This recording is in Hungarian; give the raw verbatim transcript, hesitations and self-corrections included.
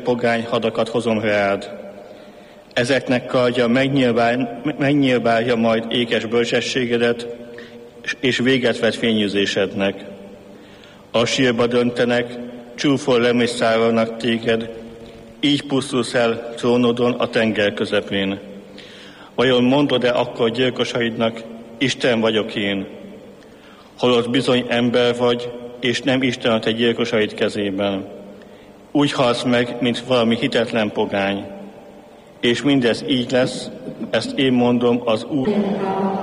pogány hadakat hozom rád. Ezeknek kardja megnyilvál, megnyilválja majd ékes bölcsességedet, és véget vet fényűzésednek. A sírba döntenek, csúfol lemészárolnak téged, így pusztulsz el trónodon a tenger közepén. Vajon mondod-e akkor gyilkosaidnak, Isten vagyok én? Holott bizony ember vagy, és nem Isten a te gyilkosaid kezében. Úgy halsz meg, mint valami hitetlen pogány. És mindez így lesz, ezt én mondom az Úr.